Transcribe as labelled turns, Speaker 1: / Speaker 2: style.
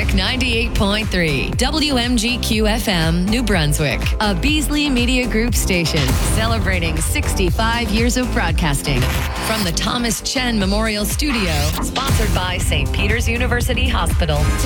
Speaker 1: Brunswick 98.3, WMGQ FM, New Brunswick, a Beasley Media Group station celebrating 65 years of broadcasting from the Thomas Chen Memorial Studio, sponsored by St. Peter's University Hospital.